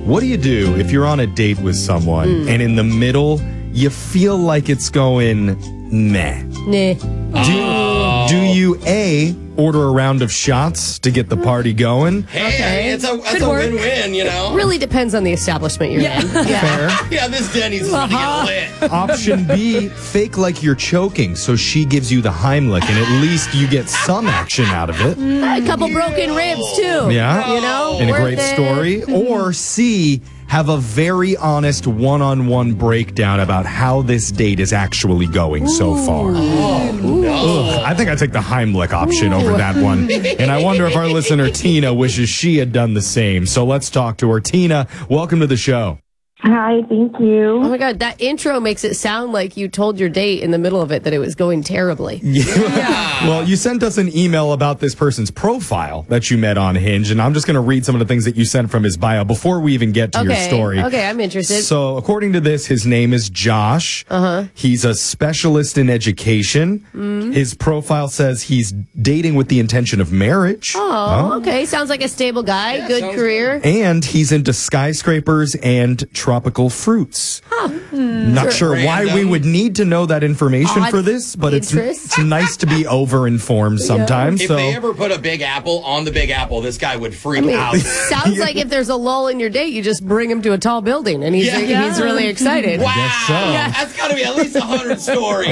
What do you do if you're on a date with someone and in the middle you feel like it's going meh? Nah. Do you A, order a round of shots to get the party going? Hey, it's a win-win, you know? Really depends on the establishment you're in. Fair. Yeah, this Denny's is going to get lit. Option B, fake like you're choking so she gives you the Heimlich and at least you get some action out of it. A couple broken ribs, too. Yeah. You know? And a worth great it. story. Or C, have a very honest one-on-one breakdown about how this date is actually going so far. Ugh, I think I take the Heimlich option over that one. And I wonder if our listener Tina wishes she had done the same. So let's talk to her. Tina, welcome to the show. Hi, thank you. Oh my God, that intro makes it sound like you told your date in the middle of it that it was going terribly. Well, you sent us an email about this person's profile that you met on Hinge, and I'm just going to read some of the things that you sent from his bio before we even get to your story. Okay, I'm interested. So, according to this, his name is Josh. He's a specialist in education. His profile says he's dating with the intention of marriage. Oh, okay. Sounds like a stable guy. Good career. And he's into skyscrapers and tropical fruits. Not sure why we would need to know that information Odd for this, but it's interest. nice to be over-informed sometimes. If they ever put a Big Apple on the Big Apple, this guy would freak out. Sounds like if there's a lull in your date, you just bring him to a tall building, and he's really excited. Wow. guess so. That's got to be at least 100 stories.